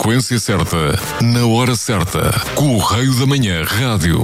frequência certa, na hora certa. Correio da Manhã Rádio.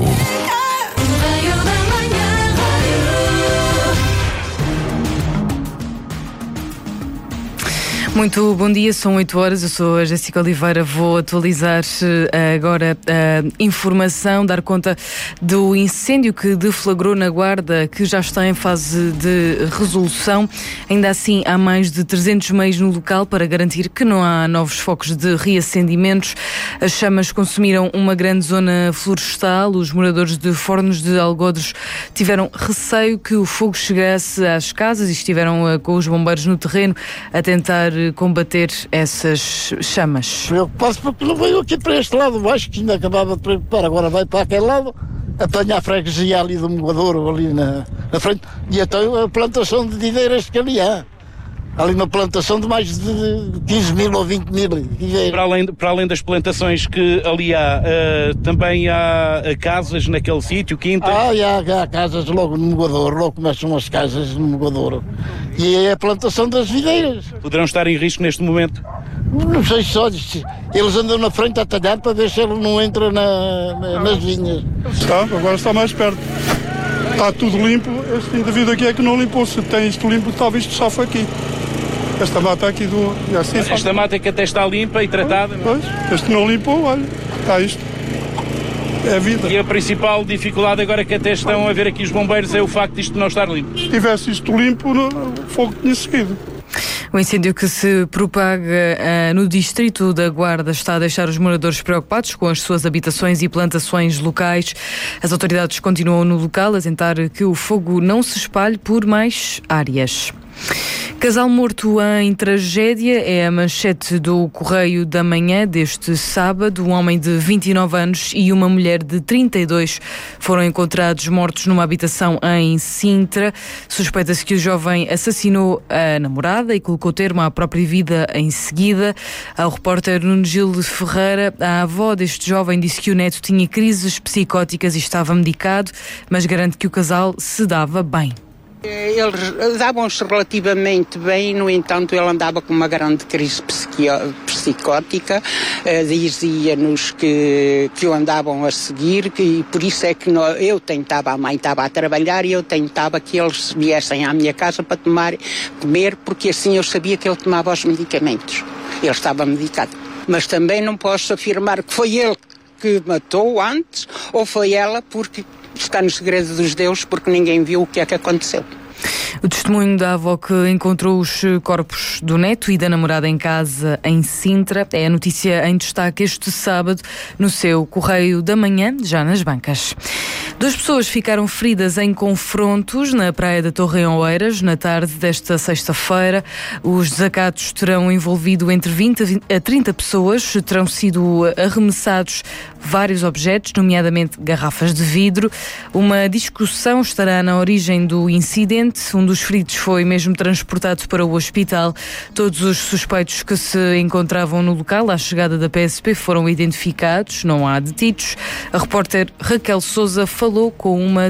Muito bom dia, são 8 horas, eu sou a Jéssica Oliveira, vou atualizar agora a informação, dar conta do incêndio que deflagrou na Guarda, que já está em fase de resolução. Ainda assim, há mais de 300 meios no local para garantir que não há novos focos de reacendimentos. As chamas consumiram uma grande zona florestal. Os moradores de Fornos de Algodres tiveram receio que o fogo chegasse às casas e estiveram com os bombeiros no terreno a tentar combater essas chamas. Preocupado porque não veio aqui para este lado baixo, que ainda acabava de preocupar, agora vai para aquele lado, apanha a freguesia ali do Mogadouro, ali na frente, e até a plantação de videiras que ali há. Ali uma plantação de mais de 15 mil ou 20 mil videiras. Para além das plantações que ali há, também há casas naquele sítio, quintas? Há casas logo no Mogadouro, logo começam as casas no Mogadouro. E é a plantação das videiras. Poderão estar em risco neste momento? Não sei só, eles andam na frente a talhar para ver se ele não entra nas vinhas. Agora está mais perto. Está tudo limpo, este indivíduo aqui é que não limpou. Se tem isto limpo, talvez isto sofra aqui. Esta mata aqui do... Assim, esta mata é que até está limpa e tratada? Pois, este não limpou, olha, está isto. É a vida. E a principal dificuldade agora que até estão a ver aqui os bombeiros é o facto de isto não estar limpo? Se tivesse isto limpo, o fogo tinha seguido. O incêndio que se propaga no distrito da Guarda está a deixar os moradores preocupados com as suas habitações e plantações locais. As autoridades continuam no local a tentar que o fogo não se espalhe por mais áreas. Casal morto em tragédia é a manchete do Correio da Manhã deste sábado. Um homem de 29 anos e uma mulher de 32 foram encontrados mortos numa habitação em Sintra. Suspeita-se que o jovem assassinou a namorada e colocou termo à própria vida em seguida. Ao repórter Nuno Gil de Ferreira, a avó deste jovem disse que o neto tinha crises psicóticas e estava medicado, mas garante que o casal se dava bem. Eles davam-se relativamente bem, no entanto ele andava com uma grande crise psicótica, dizia-nos que o andavam a seguir, e por isso é que eu tentava, a mãe estava a trabalhar e eu tentava que eles viessem à minha casa para comer, porque assim eu sabia que ele tomava os medicamentos, ele estava medicado. Mas também não posso afirmar que foi ele que matou antes, ou foi ela, porque está no segredo dos deuses, porque ninguém viu o que é que aconteceu. O testemunho da avó que encontrou os corpos do neto e da namorada em casa em Sintra é a notícia em destaque este sábado no seu Correio da Manhã, já nas bancas. 2 pessoas ficaram feridas em confrontos na praia da Torre em Oeiras na tarde desta sexta-feira. Os desacatos terão envolvido entre 20 a 30 pessoas, terão sido arremessados vários objetos, nomeadamente garrafas de vidro. Uma discussão estará na origem do incidente. Um dos feridos foi mesmo transportado para o hospital. Todos os suspeitos que se encontravam no local à chegada da PSP foram identificados, não há detidos. A repórter Raquel Sousa falou com uma